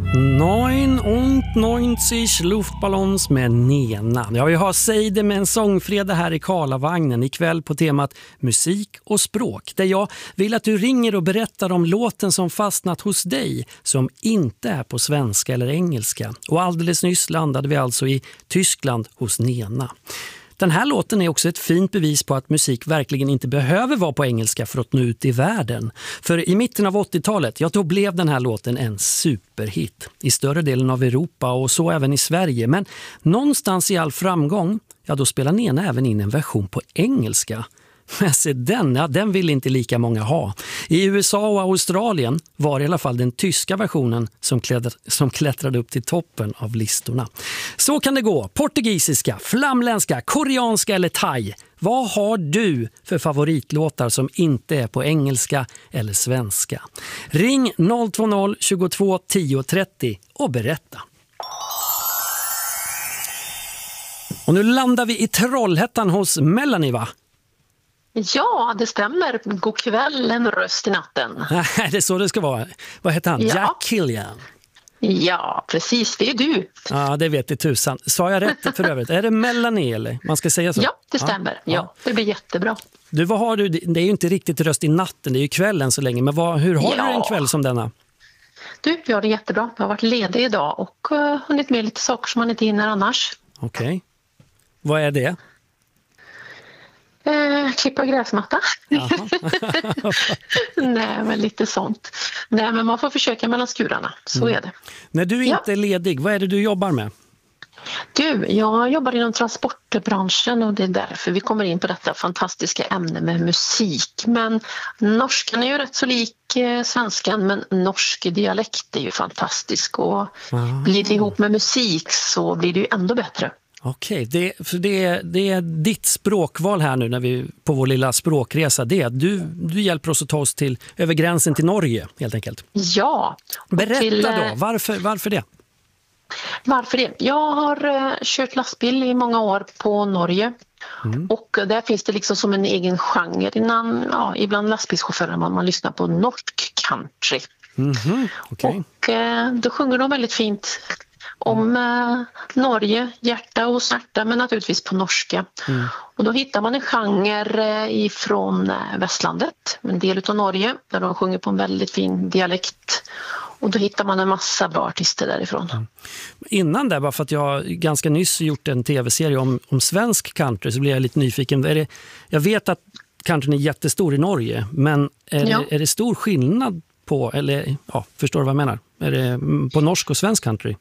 99 Luftballons med Nena. Ja, vi har Seide med en sångfredag här i Karlavagnen ikväll på temat musik och språk. Där jag vill att du ringer och berättar om låten som fastnat hos dig som inte är på svenska eller engelska. Och alldeles nyss landade vi alltså i Tyskland hos Nena. Den här låten är också ett fint bevis på att musik verkligen inte behöver vara på engelska för att nå ut i världen. För i mitten av 80-talet, då blev den här låten en superhit i större delen av Europa och så även i Sverige. Men någonstans i all framgång, då spelar Nena även in en version på engelska. Men se den vill inte lika många ha. I USA och Australien var det i alla fall den tyska versionen som klättrade upp till toppen av listorna. Så kan det gå. Portugisiska, flamländska, koreanska eller thai. Vad har du för favoritlåtar som inte är på engelska eller svenska? Ring 020 22 10 30 och berätta. Och nu landar vi i Trollhättan hos Melanie, va? Ja, det stämmer. God kväll, en röst i natten. Det är så det ska vara. Vad heter han? Ja. Jack Killian. Ja, precis. Det är du. Ja, det vet jag tusan. Sa jag rätt för övrigt? Är det Melanie eller? Man ska säga så? Ja, det stämmer. Ja, det blir jättebra. Du, vad har du? Det är ju inte riktigt röst i natten. Det är ju kvällen så länge. Men hur har du en kväll som denna? Du, jag har det jättebra. Jag har varit ledig idag och hunnit med lite saker som man inte hinner annars. Okej. Vad är det? Klippa gräsmatta. Nej, men lite sånt. Nej, men man får försöka mellan skurarna. Så är det. När du inte är ledig, vad är det du jobbar med? Du, jag jobbar inom transportbranschen och det är därför vi kommer in på detta fantastiska ämne med musik. Men norskan är ju rätt så lik svenskan, men norsk dialekt är ju fantastisk och blir det ihop med musik så blir det ju ändå bättre. Okej, det är ditt språkval här nu när vi på vår lilla språkresa. Det är att du hjälper oss att ta oss över gränsen till Norge helt enkelt. Ja. Berätta då, varför det? Varför det? Jag har kört lastbil i många år på Norge. Och där finns det liksom som en egen genre ibland lastbilschaufförer man lyssnar på norsk country. Okay. Och då sjunger de väldigt fint om Norge, hjärta och smärta, men naturligtvis på norska. Och då hittar man en genre ifrån västlandet, en del av Norge, där de sjunger på en väldigt fin dialekt. Och då hittar man en massa bra artister därifrån. Innan där, bara för att jag ganska nyss gjort en tv-serie om svensk country, så blir jag lite nyfiken. Jag vet att countryn är jättestor i Norge, men är det stor skillnad på, eller förstår du vad jag menar? Är det på norsk och svensk country?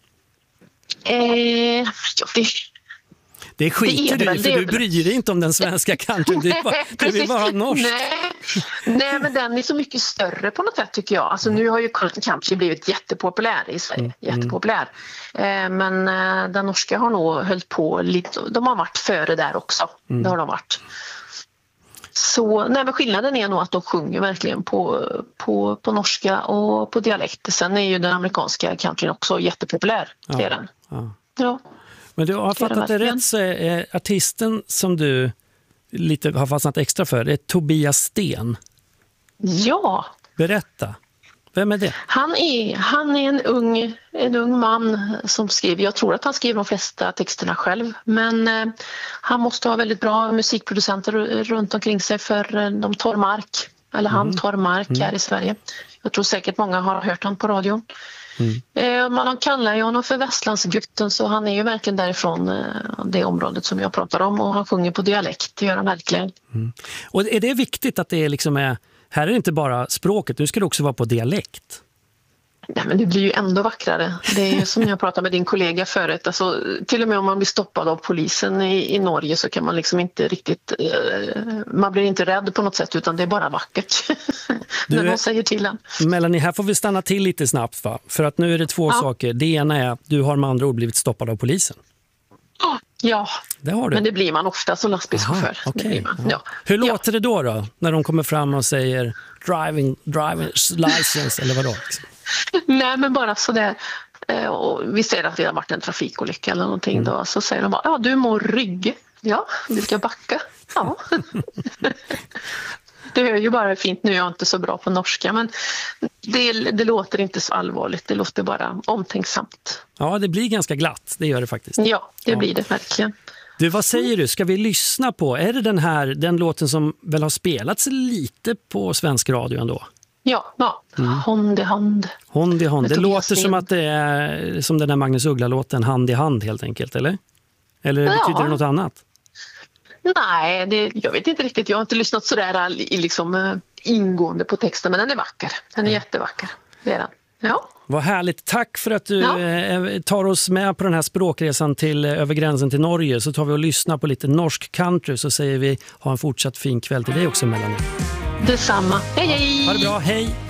Det skiter du i, för du bryr dig inte om den svenska countryn. Du vill bara ha norsk. Nej, men den är så mycket större på något sätt tycker jag. Alltså, nu har ju country blivit jättepopulär i Sverige. Jättepopulär. Men den norska har nog hållit på lite. De har varit före där också. Det har de varit. Så men skillnaden är nog att de sjunger verkligen på norska och på dialekt. Sen är ju den amerikanska countryn också jättepopulär. Det är den. Ja. Men du har fattat det rätt, så är artisten som du lite har fastnat extra för, det är Tobias Sten. Ja. Berätta. Vem är det? Han är en ung man som skriver, jag tror att han skriver de flesta texterna själv, men han måste ha väldigt bra musikproducenter runt omkring sig för de tar mark, eller han tar mark här i Sverige. Jag tror säkert många har hört honom på radion. Man kallar ju honom för Västlandsgutten, så han är ju verkligen därifrån det området som jag pratar om, och han sjunger på dialekt, det gör han verkligen. Och är det viktigt att det liksom är, här är det inte bara språket, nu ska det också vara på dialekt? Nej, men det blir ju ändå vackrare. Det är ju som jag pratade med din kollega förut. Alltså, till och med om man blir stoppad av polisen i Norge så kan man liksom inte riktigt... man blir inte rädd på något sätt, utan det är bara vackert. När de säger till en. Melanie, här får vi stanna till lite snabbt, va? För att nu är det två saker. Det ena är att du har med andra ord blivit stoppad av polisen. Ja, det har du. Men det blir man ofta som lastbilschaufför. Okay. Hur låter det då när de kommer fram och säger driver's license eller vadå? Nej, men bara sådär. Och vi säger att det har varit en trafikolycka eller någonting då, så säger de bara, du må rygga. Ja, du ska backa. Ja. det är ju bara fint. Nu är jag inte så bra på norska, men det låter inte så allvarligt. Det låter bara omtänksamt. Ja, det blir ganska glatt. Det gör det faktiskt. Ja, det blir det verkligen. Du, vad säger du? Ska vi lyssna på? Är det den låten som väl har spelats lite på svensk radio ändå? Ja. Hånd i hand. Hånd i hand. Det låter som att det är som den där Magnus Uggla-låten Hand i hand helt enkelt, eller? Eller betyder det något annat? Nej, jag vet inte riktigt. Jag har inte lyssnat så där liksom ingående på texten, men den är vacker. Den är jättevacker. Det är den. Ja. Vad härligt. Tack för att du tar oss med på den här språkresan över gränsen till Norge. Så tar vi och lyssnar på lite norsk country, så säger vi ha en fortsatt fin kväll till dig också, Melanie. Detsamma. Hej, hej! Ha det bra, hej!